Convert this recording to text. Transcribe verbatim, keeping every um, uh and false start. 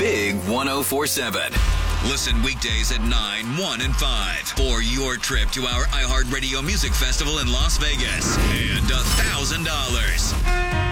Big one oh four seven. Listen weekdays at nine, one, and five for your trip to our iHeartRadio Music Festival in Las Vegas and one thousand dollars.